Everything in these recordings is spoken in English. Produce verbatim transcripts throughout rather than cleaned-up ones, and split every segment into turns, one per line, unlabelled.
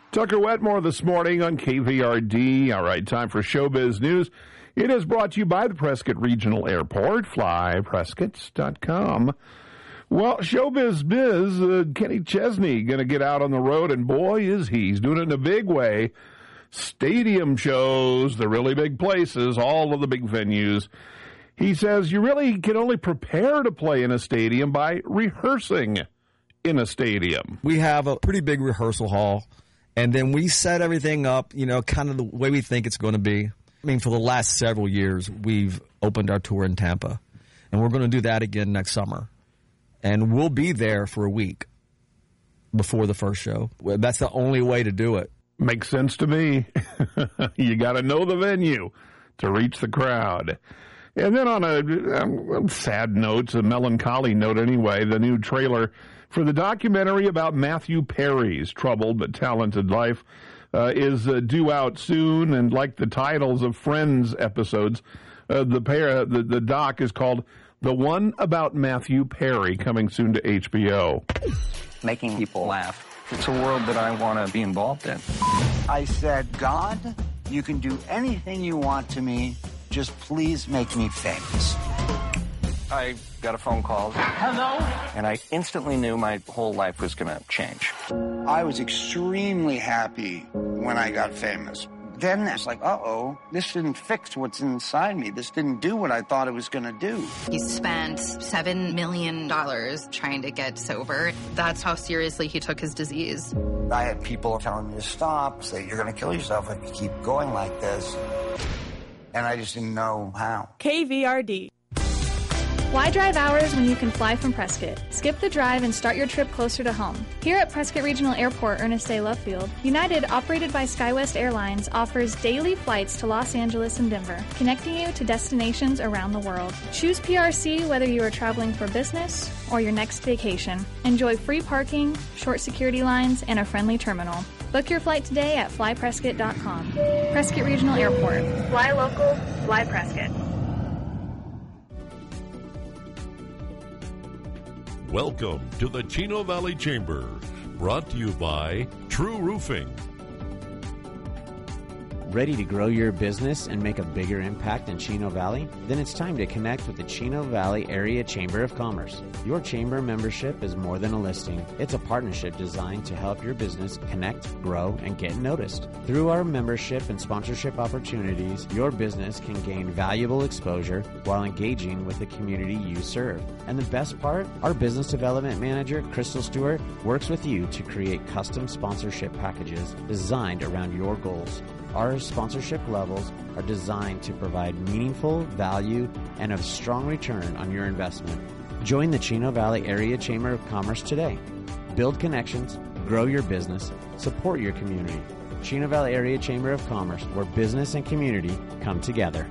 Tucker Wetmore this morning on K V R D. All right, time for Showbiz News. It is brought to you by the Prescott Regional Airport, fly prescott dot com. Well, Showbiz Biz, uh, Kenny Chesney going to get out on the road, and boy, is he. He's doing it in a big way. Stadium shows, the really big places, all of the big venues. He says you really can only prepare to play in a stadium by rehearsing in a stadium.
We have a pretty big rehearsal hall. And then we set everything up, you know, kind of the way we think it's going to be. I mean, for the last several years, we've opened our tour in Tampa. And we're going to do that again next summer. And we'll be there for a week before the first show. That's the only way to do it.
Makes sense to me. You got to know the venue to reach the crowd. And then on a um, sad note, a melancholy note anyway, the new trailer for the documentary about Matthew Perry's troubled but talented life uh, is uh, due out soon, and like the titles of Friends episodes, uh, the, pair, the the doc is called The One About Matthew Perry, coming soon to H B O.
Making people laugh. It's a world that I want to be involved in.
I said, God, you can do anything you want to me, just please make me famous.
I got a phone call.
Hello?
And I instantly knew my whole life was going to change.
I was extremely happy when I got famous. Then it's like, uh-oh, this didn't fix what's inside me. This didn't do what I thought it was going to do.
He spent seven million dollars trying to get sober. That's how seriously he took his disease.
I had people telling me to stop, say, you're going to kill yourself if you keep going like this. And I just didn't know how.
K V R D.
Why drive hours when you can fly from Prescott? Skip the drive and start your trip closer to home. Here at Prescott Regional Airport, Ernest A. Love Field, United, operated by SkyWest Airlines, offers daily flights to Los Angeles and Denver, connecting you to destinations around the world. Choose P R C whether you are traveling for business or your next vacation. Enjoy free parking, short security lines, and a friendly terminal. Book your flight today at fly prescott dot com. Prescott Regional Airport. Fly local, fly Prescott.
Welcome to the Chino Valley Chamber, brought to you by True Roofing.
Ready to grow your business and make a bigger impact in Chino Valley? Then it's time to connect with the Chino Valley Area Chamber of Commerce. Your chamber membership is more than a listing. It's a partnership designed to help your business connect, grow, and get noticed. Through our membership and sponsorship opportunities, your business can gain valuable exposure while engaging with the community you serve. And the best part? Our business development manager, Crystal Stewart, works with you to create custom sponsorship packages designed around your goals. Our sponsorship levels are designed to provide meaningful value and a strong return on your investment. Join the Chino Valley Area Chamber of Commerce today. Build connections, grow your business, support your community. Chino Valley Area Chamber of Commerce, where business and community come together.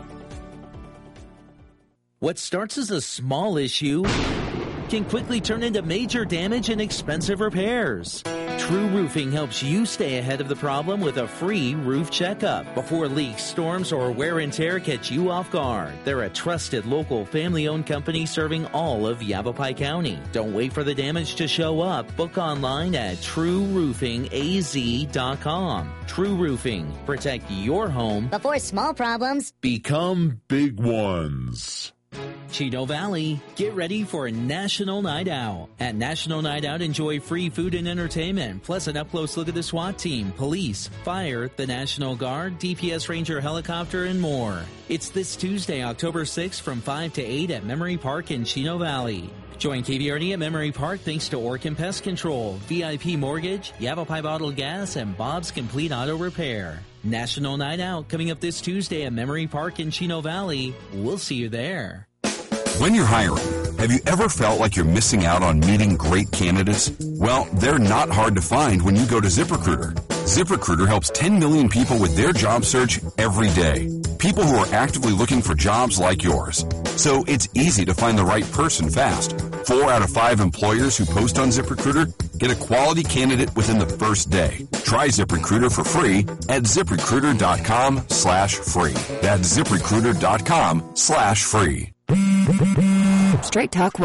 What starts as a small issue can quickly turn into major damage and expensive repairs. True Roofing helps you stay ahead of the problem with a free roof checkup before leaks, storms, or wear and tear catch you off guard. They're a trusted local family-owned company serving all of Yavapai County. Don't wait for the damage to show up. Book online at true roofing a z dot com. True Roofing. Protect your home
before small problems
become big ones.
Chino Valley, get ready for a National Night Out. At National Night Out, enjoy free food and entertainment, plus an up-close look at the SWAT team, police, fire, the National Guard, D P S Ranger helicopter, and more. It's this Tuesday, October sixth from five to eight at Memory Park in Chino Valley. Join K V R D at Memory Park thanks to Orkin Pest Control, V I P Mortgage, Yavapai Bottled Gas, and Bob's Complete Auto Repair. National Night Out coming up this Tuesday at Memory Park in Chino Valley. We'll see you there.
When you're hiring, have you ever felt like you're missing out on meeting great candidates? Well, they're not hard to find when you go to ZipRecruiter. ZipRecruiter helps ten million people with their job search every day. People who are actively looking for jobs like yours. So it's easy to find the right person fast. Four out of five employers who post on ZipRecruiter get a quality candidate within the first day. Try ZipRecruiter for free at ZipRecruiter.com slash free. That's ZipRecruiter.com slash free.
Straight Talk